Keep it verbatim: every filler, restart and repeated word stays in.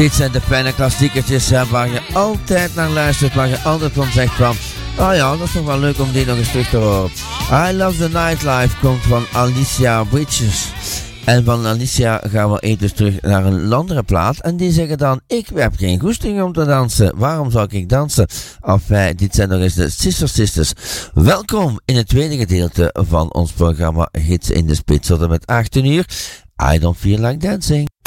Dit zijn de fijne klassiekertjes hè, waar je altijd naar luistert, waar je altijd van zegt van, oh ja, dat is toch wel leuk om die nog eens terug te horen. I Love the Nightlife komt van Alicia Bridges. En van Alicia gaan we even terug naar een andere plaat. En die zeggen dan, ik heb geen goesting om te dansen. Waarom zou ik dansen? Enfin, dit zijn nog eens de Sister Sisters. Welkom in het tweede gedeelte van ons programma Hits in de Spits tot en met achttien uur. I Don't Feel Like Dancing.